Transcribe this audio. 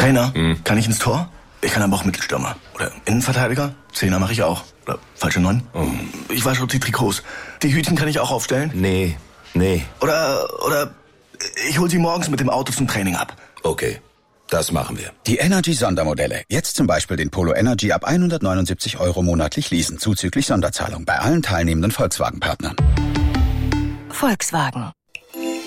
Trainer, kann ich ins Tor? Ich kann aber auch Mittelstürmer. Oder Innenverteidiger? Zehner mache ich auch. Oder falsche 9. Ich wasche auch die Trikots. Die Hütchen kann ich auch aufstellen? Nee. Oder ich hol sie morgens mit dem Auto zum Training ab. Okay, das machen wir. Die Energy-Sondermodelle. Jetzt zum Beispiel den Polo Energy ab 179 € monatlich leasen, zuzüglich Sonderzahlung bei allen teilnehmenden Volkswagen-Partnern. Volkswagen.